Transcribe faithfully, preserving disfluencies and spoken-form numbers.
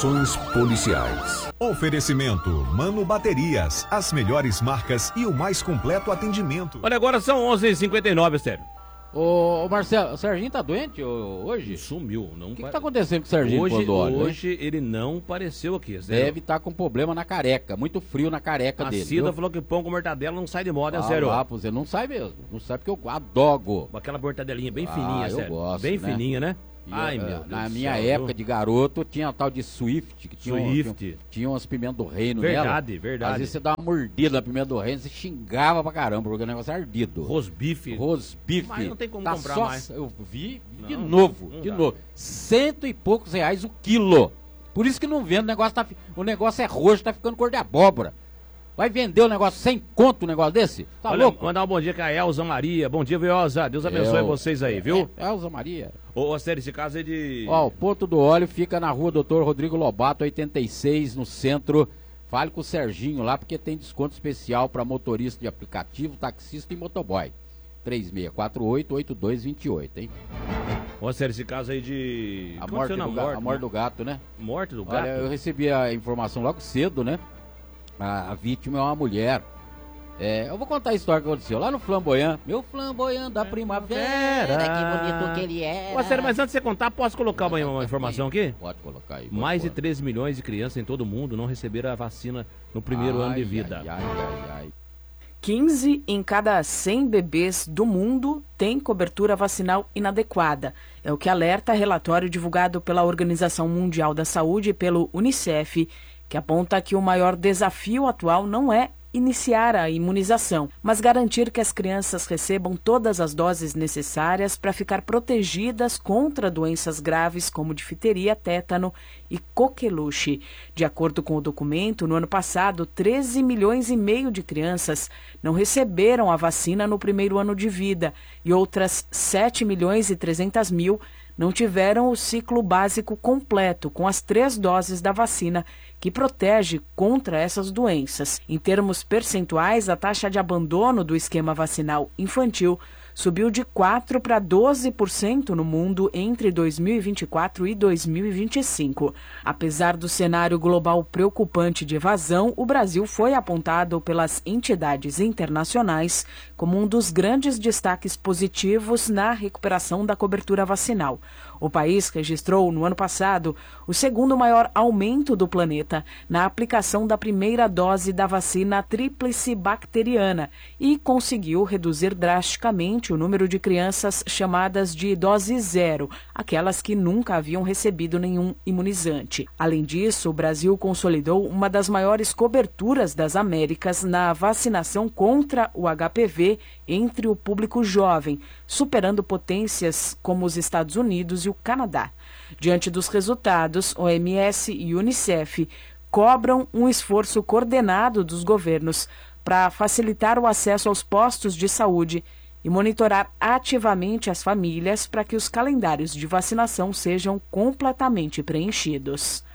Policiais. Oferecimento Mano Baterias, as melhores marcas e o mais completo atendimento. Olha, agora são onze e cinquenta e nove, sério. Ô, ô Marcelo, o Serginho tá doente hoje? Sumiu. Não. O que, que tá acontecendo com o Serginho? Hoje, Pandora, hoje ele não apareceu aqui, sério. Deve estar tá com problema na careca, muito frio na careca a dele. A Cida viu? falou que pão com mortadela não sai de moda, ah, é sério. Ah, você não sai mesmo, não sai porque eu adogo. Aquela mortadelinha bem ah, fininha, eu sério. Gosto, bem né? fininha, né? E Ai, eu, meu Deus na do minha céu, época viu? de garoto, tinha a tal de Swift, que tinha, Swift. tinha, tinha umas pimentas do reino verdade, nela. Verdade, verdade. Às vezes você dá uma mordida na pimenta do reino, você xingava pra caramba, porque o negócio é ardido. Rosbife. Rosbife. Mas não tem como tá comprar só, mais. Eu vi não, de novo, de dá. novo. Cento e poucos reais o quilo. Por isso que não vendo, o negócio, tá, o negócio é roxo, tá ficando cor de abóbora. Vai vender o negócio sem conto, um negócio desse? Tá Olha, louco? mandar um bom dia com a Elza Maria. Bom dia, Viosa. Deus abençoe Eu, vocês aí, viu? É, Elza Maria. Ô, sério, esse caso é de... Ó, o ponto do óleo fica na rua doutor Rodrigo Lobato, oitenta e seis, no centro. Fale com o Serginho lá, porque tem desconto especial para motorista de aplicativo, taxista e motoboy. três seis quatro oito, oito dois dois oito, hein? Ô, sério, esse caso aí de... A morte, do, morte, ga, a morte né? do gato, né? Morte do gato? Olha, eu recebi a informação logo cedo, né? A, a vítima é uma mulher. É, eu vou contar a história que aconteceu lá no Flamboyant. Meu Flamboyant da primavera, que bonito que ele é. Ô, sério, mas antes de você contar, posso colocar uma, uma informação aqui? Pode colocar aí. Mais de três milhões de crianças em todo o mundo não receberam a vacina no primeiro ai, ano de vida. Ai, ai, ai, ai. quinze em cada cem bebês do mundo têm cobertura vacinal inadequada. É o que alerta relatório divulgado pela Organização Mundial da Saúde e pelo Unicef, que aponta que o maior desafio atual não é iniciar a imunização, mas garantir que as crianças recebam todas as doses necessárias para ficar protegidas contra doenças graves como difteria, tétano e coqueluche. De acordo com o documento, no ano passado, treze milhões e meio de crianças não receberam a vacina no primeiro ano de vida e outras sete milhões e trezentos mil não tiveram o ciclo básico completo com as três doses da vacina que protege contra essas doenças. Em termos percentuais, a taxa de abandono do esquema vacinal infantil subiu de quatro para doze por cento no mundo entre dois mil e vinte e quatro e dois mil e vinte e cinco. Apesar do cenário global preocupante de evasão, o Brasil foi apontado pelas entidades internacionais como um dos grandes destaques positivos na recuperação da cobertura vacinal. O país registrou, no ano passado, o segundo maior aumento do planeta na aplicação da primeira dose da vacina tríplice bacteriana e conseguiu reduzir drasticamente o número de crianças chamadas de dose zero, aquelas que nunca haviam recebido nenhum imunizante. Além disso, o Brasil consolidou uma das maiores coberturas das Américas na vacinação contra o H P V entre o público jovem, superando potências como os Estados Unidos e o Canadá. Diante dos resultados, O M S e Unicef cobram um esforço coordenado dos governos para facilitar o acesso aos postos de saúde e monitorar ativamente as famílias para que os calendários de vacinação sejam completamente preenchidos.